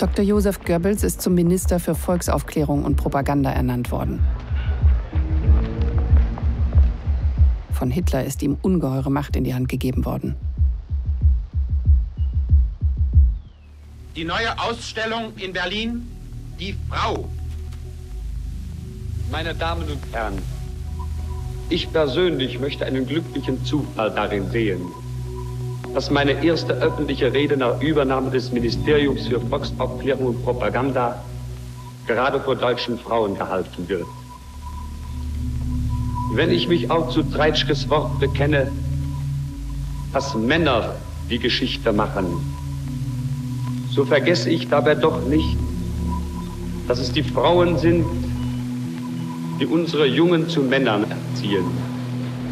Dr. Joseph Goebbels ist zum Minister für Volksaufklärung und Propaganda ernannt worden. Von Hitler ist ihm ungeheure Macht in die Hand gegeben worden. Die neue Ausstellung in Berlin, die Frau. Meine Damen und Herren, ich persönlich möchte einen glücklichen Zufall darin sehen, dass meine erste öffentliche Rede nach Übernahme des Ministeriums für Volksaufklärung und Propaganda gerade vor deutschen Frauen gehalten wird. Wenn ich mich auch zu Treitschkes Wort bekenne, dass Männer die Geschichte machen, so vergesse ich dabei doch nicht, dass es die Frauen sind, die unsere Jungen zu Männern erziehen.